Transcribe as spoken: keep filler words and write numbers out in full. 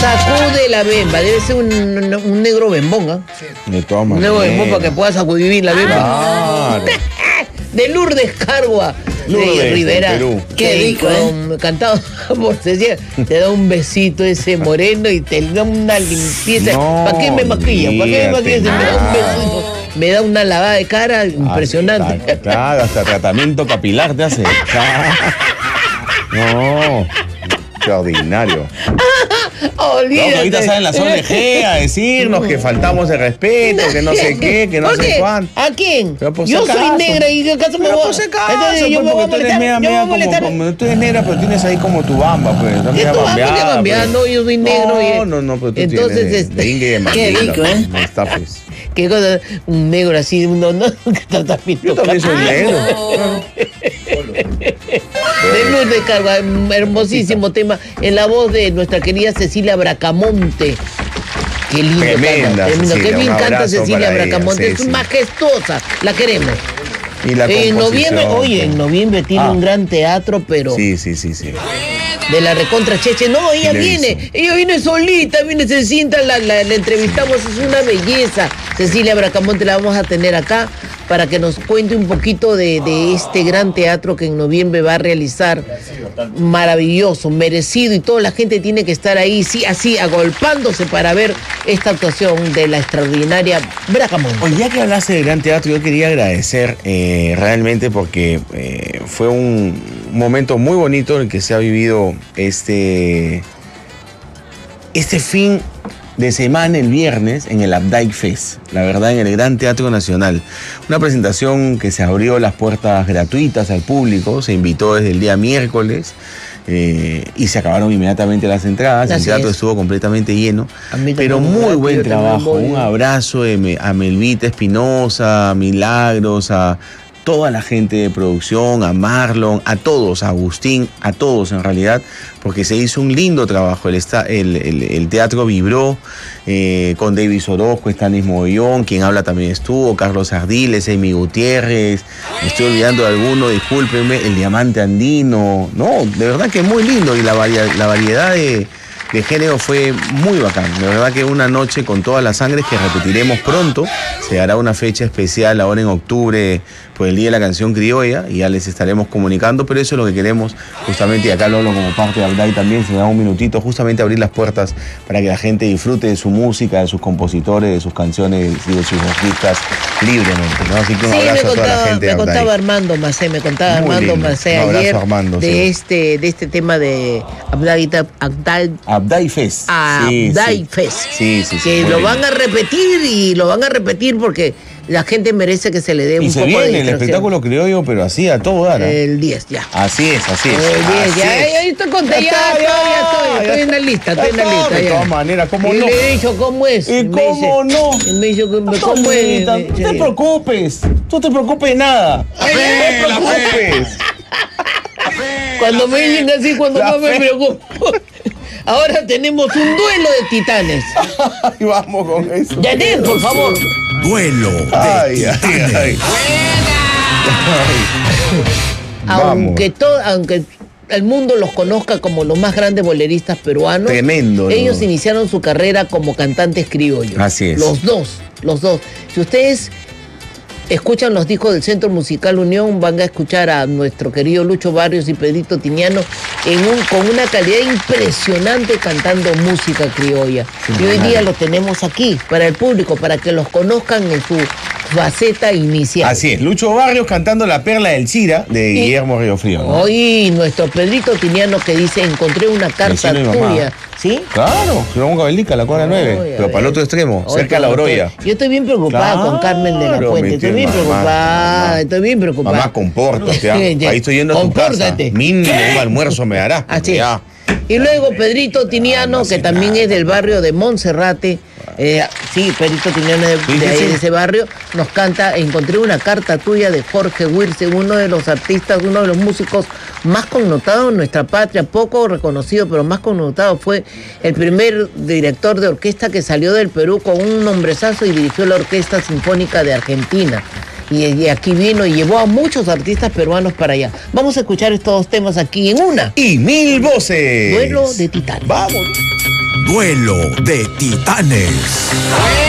Sacude la bemba, debe ser un, un, un negro bembón, ¿ah? Sí. De todas Un maneras. negro bembón para que pueda sacudir la bemba. Claro. De Lourdes Cargua, de Lourdes, Rivera. en Perú. Qué rico, ¿eh? Cantado por Cecilia. Te da un besito ese moreno y te da una limpieza. No, ¿Para qué me maquilla? ¿Para qué me maquilla? Me da un besito. Me da una lavada de cara impresionante. Ah, claro, hasta tratamiento capilar te hace. No, extraordinario. Olvídate. No, que ahorita salen las O N G a decirnos que faltamos de respeto, que no sé qué, que no ¿Por sé qué? cuánto. ¿A quién? Pero por si Yo soy acaso. negra y yo acaso me Pero voy por si acaso, Entonces yo pues, me voy a porque tú eres molestar. media, Yo me media voy a como, molestar. como- tú eres negra, pero tienes ahí como tu bamba, pues. Estás ¿Qué media tu bamba? bambeada, ¿Qué bambeada? pues. No, yo soy negro y- No, no, no, pero tú Entonces, tienes de, este- de Inge y de Qué Mandela, rico, ¿eh? no estafes. ¿Qué cosa? Un negro así, uno no, que tratamiento. Yo también soy negro. De Luz de Carga, hermosísimo tema, en la voz de nuestra querida Cecilia Bracamonte. Qué lindo Tremenda canta, tremendo. Cecilia, Qué bien un canta abrazo Cecilia para ella, Bracamonte, es Ceci. majestuosa, la queremos. Y la En composición. noviembre, oye, en noviembre tiene Ah. un gran teatro, pero Sí, sí, sí, sí. de la recontra Cheche. No, ella le viene, hizo. ella viene solita, viene, se sienta, la, la, la entrevistamos, es una belleza. Cecilia Bracamonte la vamos a tener acá para que nos cuente un poquito de, de este gran teatro que en noviembre va a realizar. Maravilloso, merecido, y toda la gente tiene que estar ahí, sí, así, agolpándose para ver esta actuación de la extraordinaria Bracamonte. Oye, ya que hablaste de gran teatro, yo quería agradecer eh, realmente porque eh, fue un momento muy bonito en el que se ha vivido este, este fin de semana, el viernes, en el Updike Fest, la verdad, en el Gran Teatro Nacional. Una presentación que se abrió las puertas gratuitas al público, se invitó desde el día miércoles. Eh, y se acabaron inmediatamente las entradas. Así el teatro es. estuvo completamente lleno. A mí también Pero me muy encanta, buen yo también trabajo. voy. Un abrazo de Me- a Melvita Espinosa, a Milagros, a toda la gente de producción, a Marlon, a todos, a Agustín, a todos en realidad, porque se hizo un lindo trabajo. El, esta- el, el- el teatro vibró eh, con David Orozco, Stanis Mogollón, quien habla también estuvo, Carlos Ardiles, Amy Gutiérrez, me estoy olvidando de alguno, discúlpenme, el Diamante Andino. No, de verdad que muy lindo, y la, varia- la variedad de, de género fue muy bacán. De verdad que una noche con todas las sangres que repetiremos pronto. Se hará una fecha especial ahora en octubre por el Día de la Canción Criolla y ya les estaremos comunicando, pero eso es lo que queremos justamente, y acá lo hablo como parte de Abdai también, se me da un minutito, justamente abrir las puertas para que la gente disfrute de su música, de sus compositores, de sus canciones y de sus artistas libremente, ¿no? Así que un Sí, me abrazo a toda la contaba, gente me de Abdai. contaba Armando Macé, me contaba Muy Armando lindo. Macé Un abrazo, ayer Armando, de, sí. este, de este tema de Abdai, Abdai, Abdai Fest. Abdai sí, Fest. Sí, sí, sí. Que muy lo lindo. van a repetir y lo van a repetir porque la gente merece que se le dé un Y se poco de viene el distracción. espectáculo criollo, pero así a todo dar. ¿eh? El diez, ya. Así es, así es. El diez, así ya, es. ya, ya estoy contenta, ya, está, estoy, ya estoy, ya estoy en la lista, estoy en la está, lista. De ya. todas maneras, ¿cómo y no? le he dicho, ¿cómo es? ¿Y Me cómo dice- no? y me dice, ¿cómo es? Tonita, Me- no sí. te preocupes, no te preocupes nada. No te preocupes. Cuando me dicen así, cuando La no me fe. preocupo. Ahora tenemos un duelo de titanes. Ay, vamos con eso. Yanet, por favor. Duelo de Ay, ay, titanes. ay. Aunque, Vamos. todo, aunque el mundo los conozca como los más grandes boleristas peruanos, Tremendo, ¿no? ellos iniciaron su carrera como cantantes criollos. Así es. Los dos, los dos. Si ustedes escuchan los discos del Centro Musical Unión, van a escuchar a nuestro querido Lucho Barrios y Pedrito Tiniano en un, con una calidad impresionante cantando música criolla. Y hoy día lo tenemos aquí, para el público, para que los conozcan en su faceta inicial. Así es, Lucho Barrios cantando La Perla del Chira de Guillermo Riofrío, ¿no? Hoy nuestro Pedrito Tiniano que dice, encontré una carta Vecino de mi mamá. tuya. ¿Sí? Claro, Ramón Cabelica, la cuadra nueve, Oye, pero para el otro extremo, Oye, cerca de la pero Oroya. estoy- Yo estoy bien preocupada Claro, con Carmen de la Puente. mi Estoy tía bien mamá, preocupada. mamá. Estoy bien preocupada. Mamá, compórtate, ¿ah? Ya. Ahí estoy yendo a tu casa. Compórtate. Mínimo un almuerzo me dará. Así es. Ya. Y luego Pedrito Tiniano, Ah, no que hace también nada. es del barrio de Monserrate. Eh, sí, Pedrito Tiniano de, Sí, de sí, ahí, sí. de ese barrio, nos canta Encontré una carta tuya de Jorge Wirce, uno de los artistas, uno de los músicos más connotados en nuestra patria, poco reconocido, pero más connotado. Fue el primer director de orquesta que salió del Perú con un nombrezazo y dirigió la Orquesta Sinfónica de Argentina. Y, y aquí vino y llevó a muchos artistas peruanos para allá. Vamos a escuchar estos dos temas aquí en una. Y mil voces. Duelo de titanes. Vamos. Duelo de Titanes.